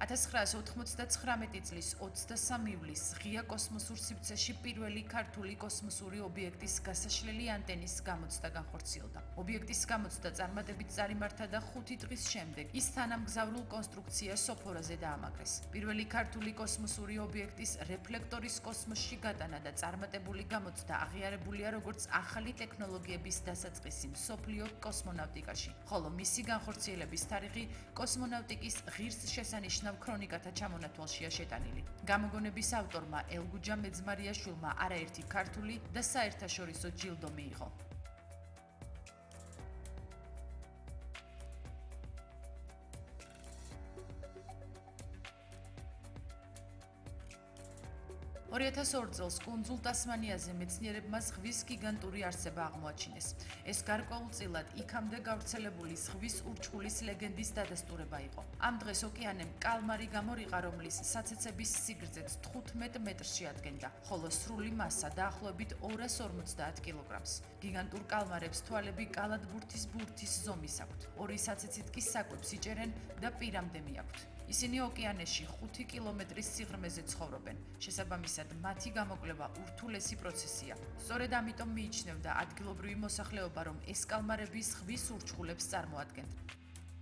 1999 წლის 23 ივლისს ღია კოსმოსურ სივრცეში პირველი ქართული კოსმოსური ობიექტის გასაშლელი ანტენის გამოცდა განხორციელდა. ობიექტის გამოცდა წარმატებით წარიმართა და 5 დღის შემდეგ ის თანამგზავრულ კონსტრუქციას სოფორაზე დაამაგრეს. პირველი ქართული კოსმოსური ობიექტის რეფლექტორის კოსმოსში გატანა და წარმატებული გამოცდა აღიარებულია როგორც ახალი ტექნოლოგიების დასაწყისი მსოფლიო კოსმონავტიკაში, ხოლო მისი განხორციელების თარიღი კოსმონავტიკის ღირსშესანიშნავ ქრონიკათა ჩამონათვალშია შეტანილი. გამოგონების ავტორმა ელგუჯა მეძმარიაშვილმა არაერთი ქართული და საერთაშორისო ჯილდო მიიღო. – 2002 წელს კუნძულ ტასმანიაზე მეცნიერებმა ზღვის გიგანტური არსება აღმოაჩინეს. ეს გარკვეულწილად იქამდე გავრცელებული ზღვის ურჩხულის ლეგენდის დადასტურება იყო. ამ დღეს ოკეანემ კალმარი გამორიყა, რომლის საცეცების სიგრძეც 15 მეტრს შეადგენდა, ხოლო სრული მასა დაახლოებით 250 კილოგრამს. გიგანტურ კალმარებს თვალები კალათბურთის ბურთის ზომის აქვთ. ორი საცეცით კი საკვებს იჭერენ და პირამდე მიაქვთ. ისინი ოკეანეში 5 კილომეტრის სიღრმეზე ცხოვრობენ. შესაბამისად, მათი გამოკვლევა ურთულესი პროცესია. სწორედ ამიტომ მიიჩნევდა ადგილობრივი მოსახლეობა, რომ ეს კალმარები ზღვის ურჩხულებს წარმოადგენდნენ.